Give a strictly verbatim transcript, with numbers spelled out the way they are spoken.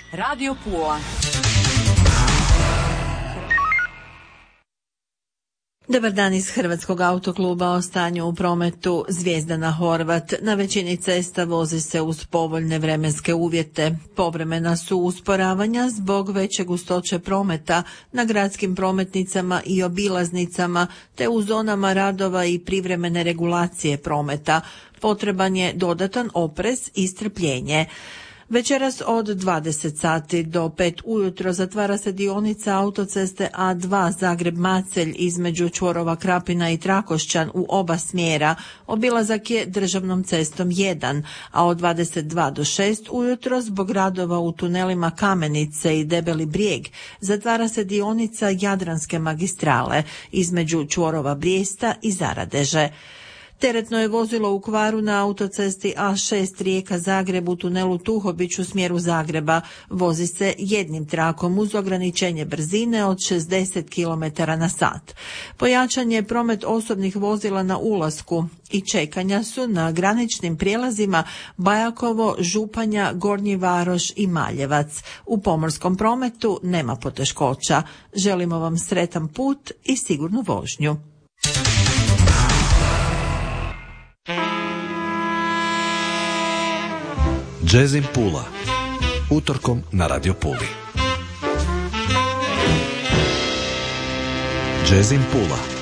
Radio Pula. Dobar dan iz Hrvatskog autokluba. O stanju u prometu. Zvijezdana Horvat. Na većini cesta vozi se uz povoljne vremenske uvjete. Povremena su usporavanja zbog veće gustoće prometa na gradskim prometnicama i obilaznicama, te u zonama radova i privremene regulacije prometa. Potreban je dodatan oprez i strpljenje. Večeras od dvadeset sati do pet ujutro zatvara se dionica autoceste A dva Zagreb-Macelj između čvorova Krapina i Trakošćan u oba smjera. Obilazak je državnom cestom jedan, a od dvadeset dva do šest ujutro zbog radova u tunelima Kamenice i Debeli Brijeg zatvara se dionica Jadranske magistrale između čvorova Brijesta i Zaradeže. Teretno je vozilo u kvaru na autocesti A šest Rijeka-Zagreb u tunelu Tuhobić u smjeru Zagreba. Vozi se jednim trakom uz ograničenje brzine od šezdeset kilometara na sat. Pojačan je promet osobnih vozila na ulasku i čekanja su na graničnim prijelazima Bajakovo, Županja, Gornji Varoš i Maljevac. U pomorskom prometu nema poteškoća. Želimo vam sretan put i sigurnu vožnju. Jazzin Pula, utorkom na Radio Puli. Jazzin Pula.